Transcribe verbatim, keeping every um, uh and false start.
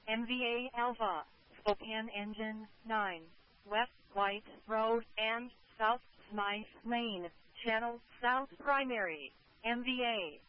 M V A Alpha, Spokane Engine nine, West White Road and South Smythe Lane, Channel South Primary, M V A.